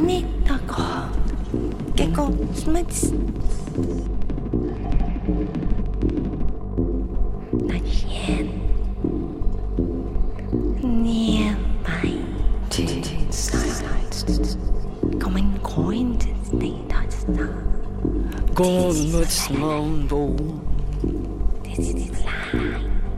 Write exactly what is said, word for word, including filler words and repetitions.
nittergrøn, kan gå smuts. Nation. Near by sides. Coming coin to the Gå med småbo. This is life.